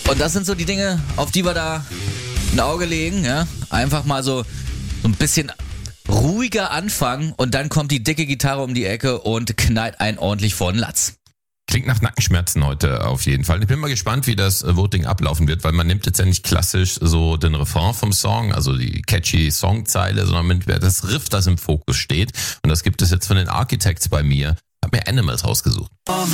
Und das sind so die Dinge, auf die wir da ein Auge legen, ja. Einfach mal so ein bisschen ruhiger anfangen und dann kommt die dicke Gitarre um die Ecke und knallt einen ordentlich vor den Latz. Klingt nach Nackenschmerzen heute auf jeden Fall. Ich bin mal gespannt, wie das Voting ablaufen wird, weil man nimmt jetzt ja nicht klassisch so den Refrain vom Song, also die catchy Songzeile, sondern man nimmt das Riff, das im Fokus steht. Und das gibt es jetzt von den Architects bei mir. Hab mir Animals rausgesucht. All